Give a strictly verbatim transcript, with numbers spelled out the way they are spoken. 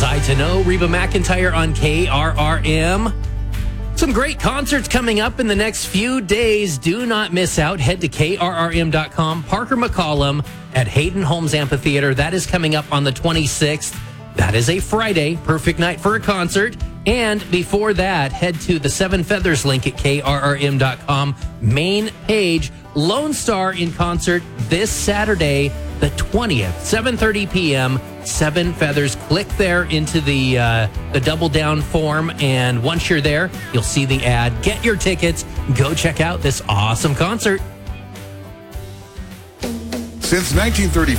Was I to know? Reba McEntire on K R R M. Some great concerts coming up in the next few days. Do not miss out. Head to K R R M dot com. Parker McCollum at Hayden Holmes Amphitheater. That is coming up on the twenty-sixth. That is a Friday. Perfect night for a concert. And before that, head to the Seven Feathers link at K R R M dot com. Main page. Lone Star in concert this Saturday, the twentieth, seven thirty p.m. Seven Feathers. Click there into the uh, the Double Down form, and once you're there, you'll see the ad. Get your tickets. Go check out this awesome concert. Since nineteen thirty.